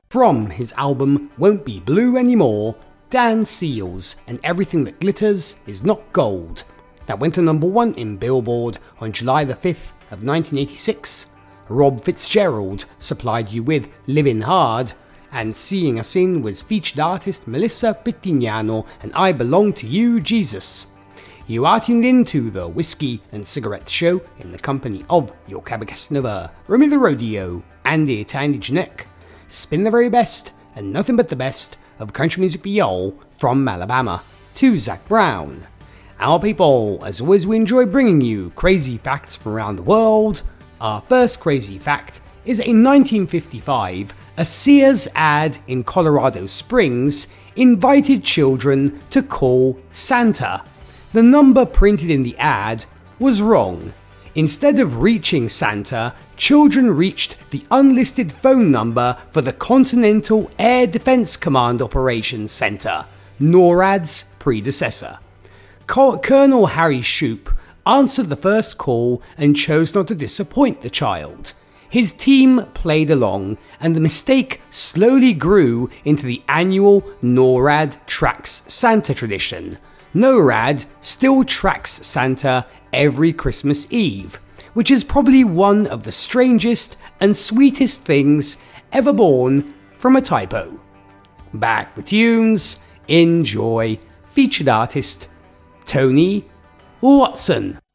From his album Won't Be Blue Anymore, Dan Seals and Everything That Glitters Is Not Gold, that went to number 1 in Billboard on July the 5th of 1986. Rob Fitzgerald supplied you with Living Hard, and Seeing Us In was featured artist Melissa Pittignano and I Belong to You, Jesus. You are tuned into the Whiskey and Cigarette Show in the company of your Cabocast Nova, Remy the Rodeo, Andy Tandy Janek. Spin the very best and nothing but the best of country music for y'all from Alabama to Zach Brown. Our people, as always, we enjoy bringing you crazy facts from around the world. Our first crazy fact is in 1955, a Sears ad in Colorado Springs invited children to call Santa. The number printed in the ad was wrong. Instead of reaching Santa, children reached the unlisted phone number for the Continental Air Defense Command Operations Center, NORAD's predecessor. Colonel Harry Shoup answered the first call and chose not to disappoint the child. His team played along, and the mistake slowly grew into the annual NORAD Tracks Santa tradition. NORAD still tracks Santa every Christmas Eve, which is probably one of the strangest and sweetest things ever born from a typo. Back with tunes, enjoy, featured artist Tony Watson.